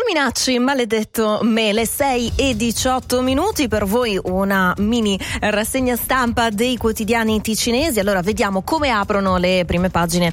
Minacci, maledetto Mele, 6:18 per voi, una mini rassegna stampa dei quotidiani ticinesi. Allora vediamo come aprono le prime pagine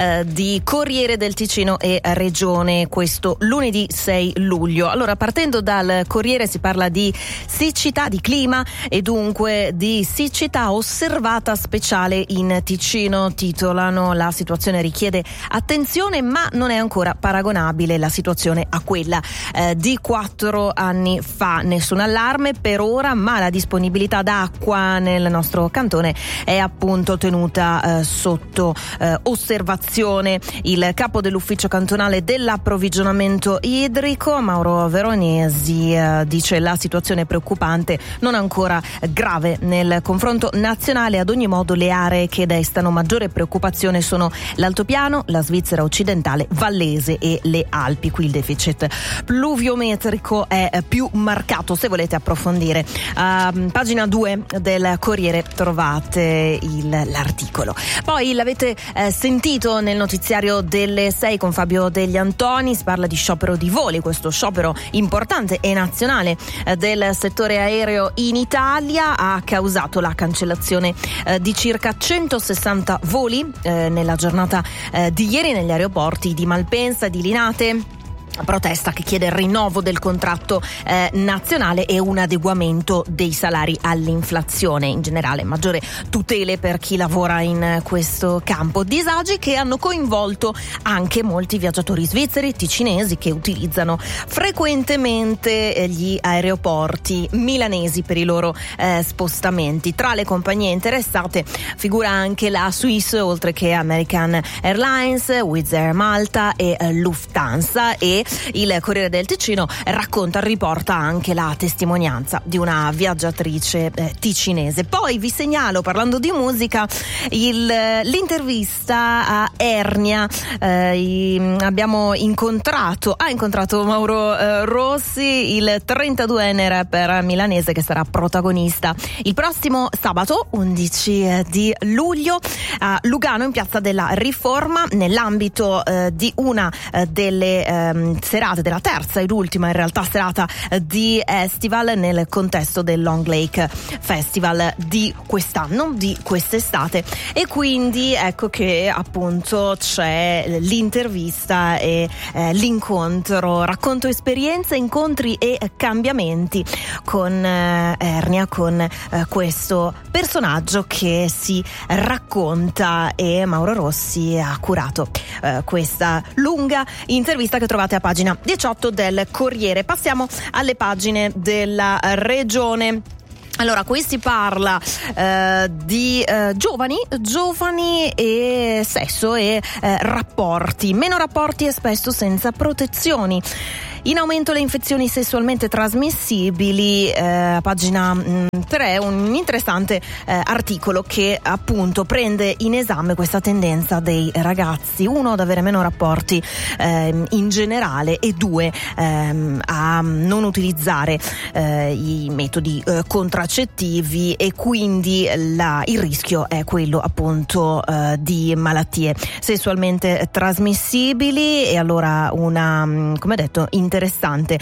di Corriere del Ticino e Regione questo lunedì 6 luglio. Allora, partendo dal Corriere si parla di siccità, di clima e dunque di siccità osservata speciale in Ticino. Titolano: la situazione richiede attenzione ma non è ancora paragonabile la situazione a quella di 4 anni fa. Nessun allarme per ora, ma la disponibilità d'acqua nel nostro cantone è appunto tenuta sotto osservazione. Il capo dell'ufficio cantonale dell'approvvigionamento idrico, Mauro Veronesi, dice: la situazione è preoccupante, non ancora grave nel confronto nazionale. Ad ogni modo le aree che destano maggiore preoccupazione sono l'Altopiano, la Svizzera occidentale, Vallese e le Alpi. Qui il deficit pluviometrico è più marcato, se volete approfondire. Pagina 2 del Corriere trovate l'articolo. Poi l'avete sentito nel notiziario delle 6 con Fabio Degli Antoni. Si parla di sciopero di voli, questo sciopero importante e nazionale del settore aereo in Italia ha causato la cancellazione di circa 160 voli nella giornata di ieri negli aeroporti di Malpensa e di Linate. Protesta che chiede il rinnovo del contratto nazionale e un adeguamento dei salari all'inflazione, in generale maggiore tutele per chi lavora in questo campo. Disagi che hanno coinvolto anche molti viaggiatori svizzeri, ticinesi, che utilizzano frequentemente gli aeroporti milanesi per i loro spostamenti. Tra le compagnie interessate figura anche la Swiss, oltre che American Airlines, Wizz Air Malta e Lufthansa. E il Corriere del Ticino riporta anche la testimonianza di una viaggiatrice ticinese. Poi vi segnalo, parlando di musica, l'intervista a Ernia. Ha incontrato Mauro Rossi, il 32enne rapper milanese che sarà protagonista il prossimo sabato 11 di luglio a Lugano, in Piazza della Riforma, nell'ambito di una delle serate, della terza ed ultima in realtà serata di Estival, nel contesto del Long Lake Festival di quest'anno, di quest'estate. E quindi ecco che appunto c'è l'intervista e l'incontro, racconto esperienze, incontri e cambiamenti con Ernia, con questo personaggio che si racconta, e Mauro Rossi ha curato questa lunga intervista che trovate a pagina 18 del Corriere. Passiamo alle pagine della Regione. Allora, qui si parla di giovani e sesso e rapporti, meno rapporti e spesso senza protezioni. In aumento le infezioni sessualmente trasmissibili, pagina 3, un interessante articolo che appunto prende in esame questa tendenza dei ragazzi, 1, ad avere meno rapporti in generale, e 2, a non utilizzare i metodi contraccettivi, e quindi il rischio è quello appunto di malattie sessualmente trasmissibili. E allora come detto, interessante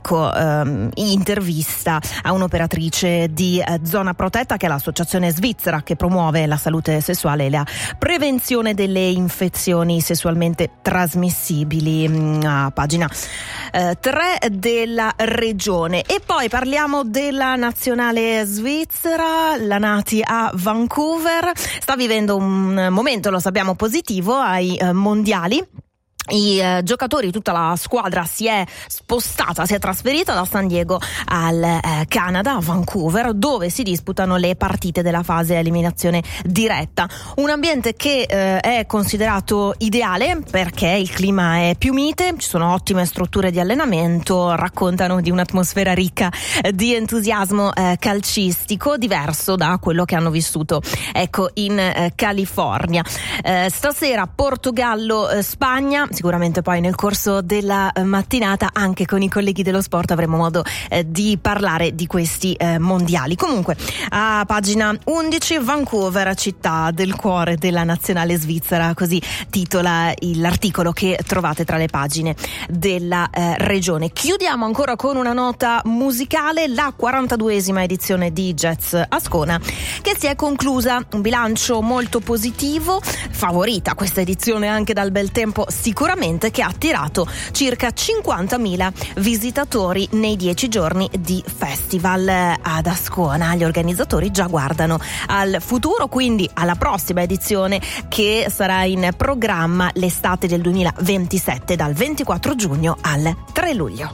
intervista a un'operatrice di Zona Protetta, che è l'associazione svizzera che promuove la salute sessuale e la prevenzione delle infezioni sessualmente trasmissibili, a pagina 3 della Regione. E poi parliamo della nazionale svizzera. La Nati a Vancouver sta vivendo un momento, lo sappiamo, positivo ai mondiali. I giocatori, tutta la squadra si è trasferita da San Diego al Canada, a Vancouver, dove si disputano le partite della fase eliminazione diretta. Un ambiente che è considerato ideale perché il clima è più mite, ci sono ottime strutture di allenamento, raccontano di un'atmosfera ricca di entusiasmo calcistico, diverso da quello che hanno vissuto in California. Stasera Portogallo-Spagna, sicuramente poi nel corso della mattinata anche con i colleghi dello sport avremo modo di parlare di questi mondiali. Comunque a pagina 11, Vancouver, città del cuore della nazionale svizzera, così titola l'articolo che trovate tra le pagine della regione. Chiudiamo ancora con una nota musicale, la 42esima edizione di Jazz Ascona che si è conclusa, un bilancio molto positivo, favorita questa edizione anche dal bel tempo sicuramente, che ha attirato circa 50.000 visitatori nei 10 giorni di festival ad Ascona. Gli organizzatori già guardano al futuro, quindi alla prossima edizione che sarà in programma l'estate del 2027 dal 24 giugno al 3 luglio.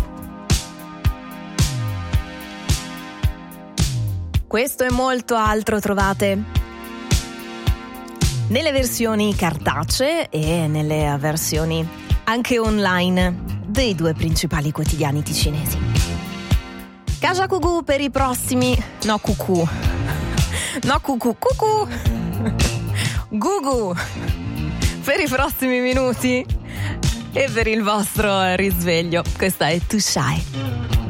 Questo e molto altro trovate nelle versioni cartacee e nelle versioni anche online dei due principali quotidiani ticinesi. Kaja Kuku per i prossimi... No, cucù. No, cucù. Gugu per i prossimi minuti e per il vostro risveglio. Questa è Too Shy.